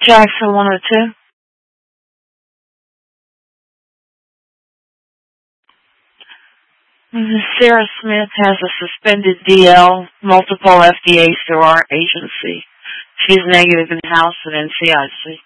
Jackson 102. Sarah Smith has a suspended DL, multiple FDAs through our agency. She's negative in House and NCIC.